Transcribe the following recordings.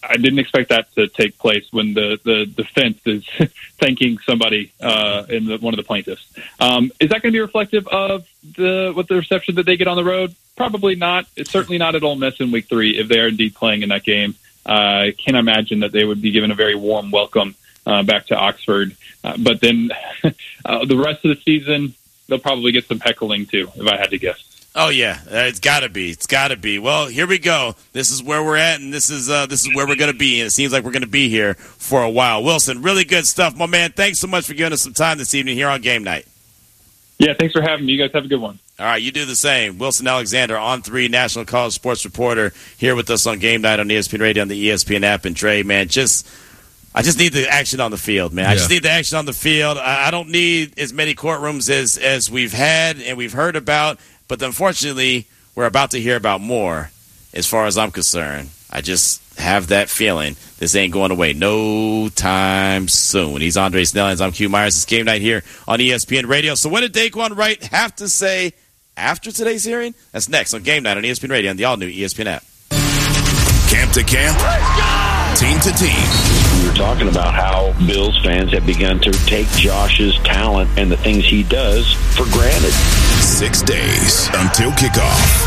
I didn't expect that to take place when the defense is thanking somebody one of the plaintiffs. Is that going to be reflective of the reception that they get on the road? Probably not. It's certainly not at Ole Miss in Week 3 if they are indeed playing in that game. I can't imagine that they would be given a very warm welcome back to Oxford. But then the rest of the season, they'll probably get some heckling too, if I had to guess. Oh yeah, it's got to be. It's got to be. Well, here we go. This is where we're at, and this is where we're going to be. And it seems like we're going to be here for a while. Wilson, really good stuff, my man. Thanks so much for giving us some time this evening here on Game Night. Yeah, thanks for having me. You guys have a good one. All right, you do the same. Wilson Alexander, On3 National College Sports Reporter, here with us on Game Night on ESPN Radio on the ESPN app. And Trey, man, I just need the action on the field, man. I just need the action on the field. I don't need as many courtrooms as we've had and we've heard about. But unfortunately, we're about to hear about more as far as I'm concerned. I just have that feeling this ain't going away no time soon. He's Andre Snellings. I'm Q Myers. It's Game Night here on ESPN Radio. So what did Daquan Wright have to say after today's hearing? That's next on Game Night on ESPN Radio and the all-new ESPN app. Camp to camp, team to team. We were talking about how Bills fans have begun to take Josh's talent and the things he does for granted. 6 days until kickoff.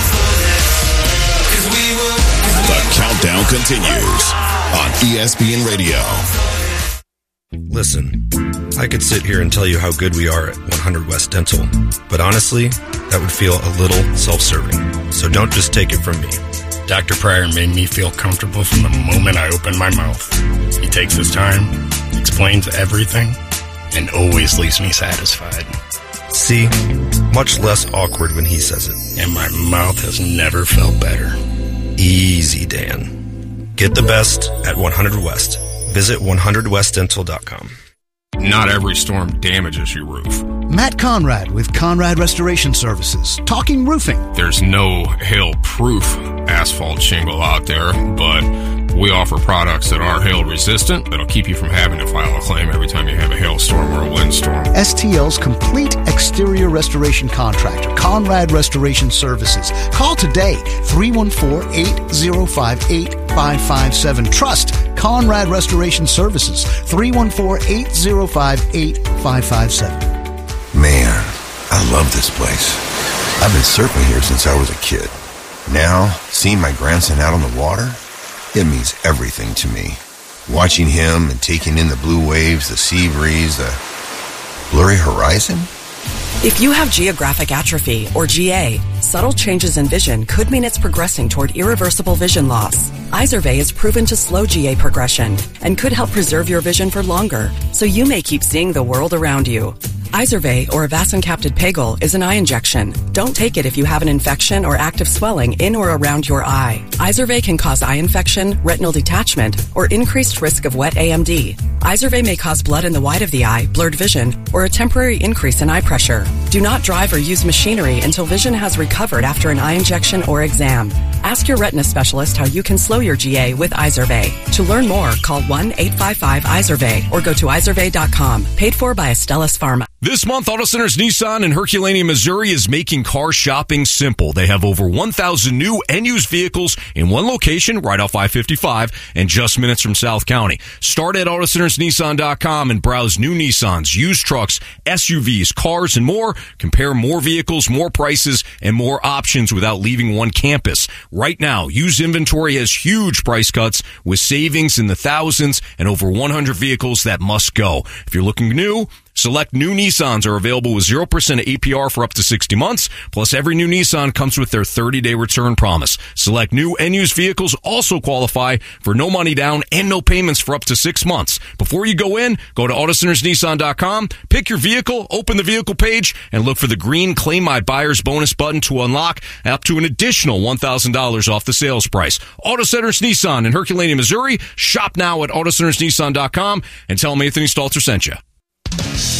The countdown continues on ESPN Radio. Listen, I could sit here and tell you how good we are at 100 West Dental, but honestly, that would feel a little self-serving. So don't just take it from me. Dr. Pryor made me feel comfortable from the moment I opened my mouth. He takes his time, explains everything, and always leaves me satisfied. See, much less awkward when he says it. And my mouth has never felt better. Easy, Dan. Get the best at 100 West. Visit 100westdental.com. Not every storm damages your roof. Matt Conrad with Conrad Restoration Services. Talking roofing. There's no hail-proof asphalt shingle out there, but we offer products that are hail-resistant that'll keep you from having to file a claim every time you have a hailstorm or a windstorm. STL's complete exterior restoration contractor, Conrad Restoration Services. Call today, 314-805-8557. Trust Conrad Restoration Services, 314-805-8557. Man, I love this place. I've been surfing here since I was a kid. Now, seeing my grandson out on the water, it means everything to me. Watching him and taking in the blue waves, the sea breeze, the blurry horizon. If you have geographic atrophy, or GA, subtle changes in vision could mean it's progressing toward irreversible vision loss. Izervay is proven to slow GA progression and could help preserve your vision for longer, so you may keep seeing the world around you. Izervay, or avacincaptad pegol, is an eye injection. Don't take it if you have an infection or active swelling in or around your eye. Izervay can cause eye infection, retinal detachment, or increased risk of wet AMD. Izervay may cause blood in the white of the eye, blurred vision, or a temporary increase in eye pressure. Do not drive or use machinery until vision has recovered after an eye injection or exam. Ask your retina specialist how you can slow your GA with Izervay. To learn more, call 1-855-IZERVAY or go to izervay.com. Paid for by Astellas Pharma. This month, Auto Centers Nissan in Herculaneum, Missouri is making car shopping simple. They have over 1,000 new and used vehicles in one location right off I-55 and just minutes from South County. Start at AutoCentersNissan.com and browse new Nissans, used trucks, SUVs, cars, and more. Compare more vehicles, more prices, and more options without leaving one campus. Right now, used inventory has huge price cuts with savings in the thousands and over 100 vehicles that must go. If you're looking new, select new Nissans are available with 0% APR for up to 60 months. Plus, every new Nissan comes with their 30-day return promise. Select new and used vehicles also qualify for no money down and no payments for up to 6 months. Before you go in, go to AutoCentersNissan.com, pick your vehicle, open the vehicle page, and look for the green Claim My Buyer's Bonus button to unlock up to an additional $1,000 off the sales price. Auto Centers Nissan in Herculaneum, Missouri. Shop now at AutoCentersNissan.com and tell them Anthony Stalter sent you.